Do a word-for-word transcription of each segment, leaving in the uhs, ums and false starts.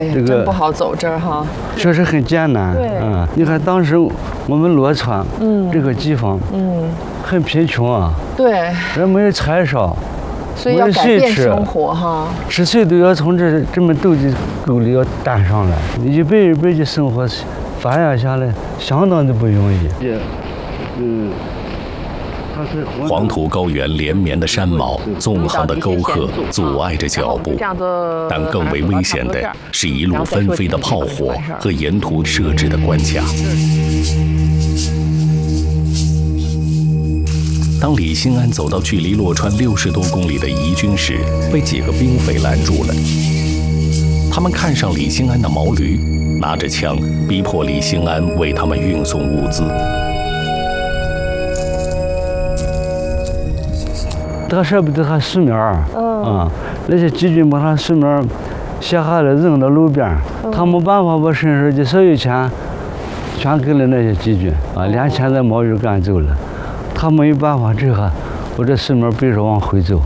这个真不好走这儿哈， 确实很艰难。 对， 嗯，你看当时我们罗川，嗯，这个地方，嗯，很贫穷啊。 对， 人没有柴烧， 所以要改变生活哈。 吃水都要从这这么陡的沟里要担上来，一辈一辈的生活繁衍下来，相当的不容易。嗯。 黄土高原连绵的山毛，纵横的沟壑阻碍着脚步，但更为危险的是一路纷飞的炮火和沿途设置的关卡。当李兴安走到距离洛川六十多公里的宜君时，被几个兵匪拦住了。他们看上李兴安的毛驴，拿着枪逼迫李兴安为他们运送物资。 他舍不得他树苗儿，嗯，啊，那些敌军把他树苗儿卸下来扔到路边，嗯、他没办法把身上的所有钱全给了那些敌军，啊，连钱带毛驴赶走了，他没有办法，只好把这树苗背着往回走。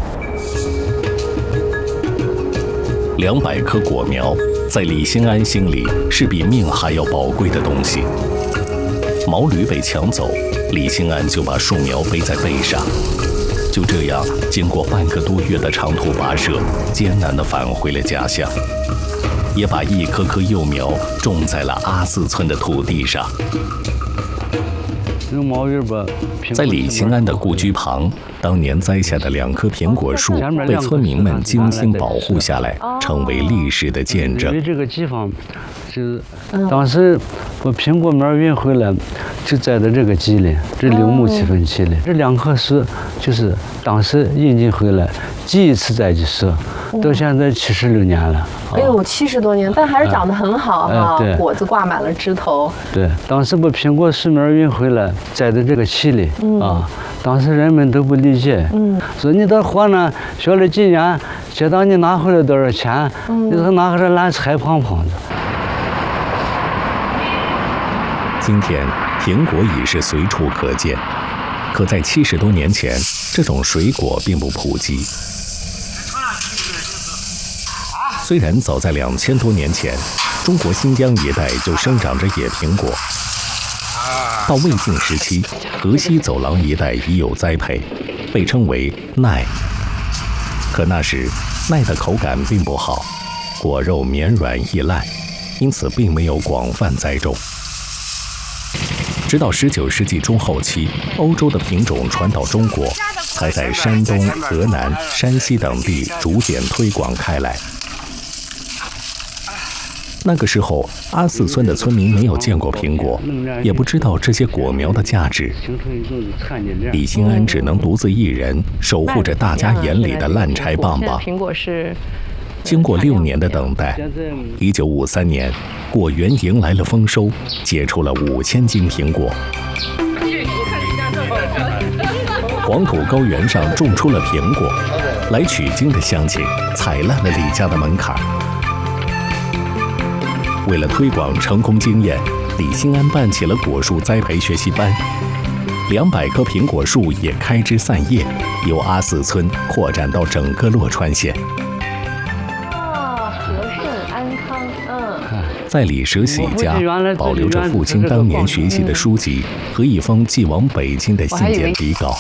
两百棵果苗，在李兴安心里是比命还要宝贵的东西。毛驴被抢走，李兴安就把树苗背在背上。就这样，经过半个多月的长途跋涉，艰难地返回了家乡，也把一棵棵幼苗种在了阿寺村的土地上。在李兴安的故居旁，当年栽下的两棵苹果树被村民们精心保护下来，成为历史的见证。 这个地方是当时把苹果苗运回来，就栽在这个地里，这柳木七分地里。这两棵树就是当时引进回来第一次栽的树，到现在七十六年了。 哎呦，七十多年，但还是长得很好哈，果子挂满了枝头。 对，当时把苹果树苗运回来，栽在这个地里啊。当时人们都不理解，嗯，说你这活呢，学了几年，知道你拿回来多少钱？嗯，你说拿回来烂柴胖胖的。 今天，苹果已是随处可见，可在七十多年前，这种水果并不普及。虽然早在两千多年前，中国新疆一带就生长着野苹果。到魏晋时期，河西走廊一带已有栽培，被称为耐。可那时耐的口感并不好，果肉绵软易烂，因此并没有广泛栽种。直到十九世纪中后期，欧洲的品种传到中国，才在山东、河南、山西等地逐渐推广开来。那个时候，阿寺村的村民没有见过苹果，也不知道这些果苗的价值。李兴安只能独自一人守护着大家眼里的烂柴棒棒。 苹果是经过六年的等待，一九五三年，果园迎来了丰收，结出了五千斤苹果。黄土高原上种出了苹果，来取经的乡亲踩烂了李家的门槛。为了推广成功经验，李兴安办起了果树栽培学习班，两百棵苹果树也开枝散叶，由阿寺村扩展到整个洛川县。 哦，和顺安康，嗯。 在李舍喜家，保留着父亲当年学习的书籍和一封寄往北京的信件底稿。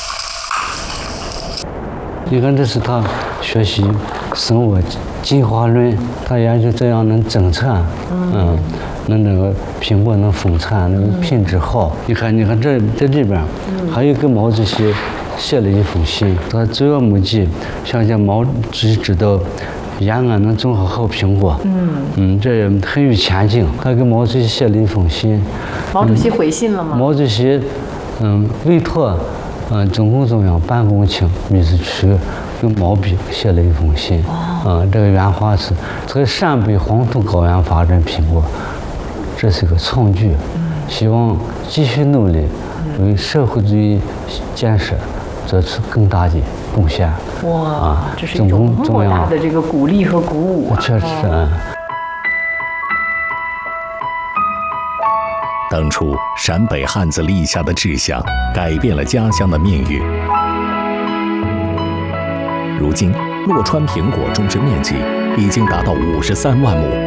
你看，这是他学习生物进化论，他研究这样能增产，嗯，能那个苹果能丰产，那个品质好。你看，你看这这里边还有给毛主席写了一封信，他主要目的想让毛主席知道延安能种好好苹果，嗯嗯，这很有前景。他给毛主席写了一封信， 毛主席回信了吗？ 毛主席，嗯，委托。嗯，中共中央办公厅秘书处用毛笔写了一封信。嗯，这个原话是：在陕北黄土高原发展苹果，这是个创举，希望继续努力，为社会主义建设做出更大的贡献。 哇，啊，这是一种莫大的这个鼓励和鼓舞啊！ 确实啊。 当初陕北汉子立下的志向，改变了家乡的命运。如今，洛川苹果种植面积已经达到五十三万亩，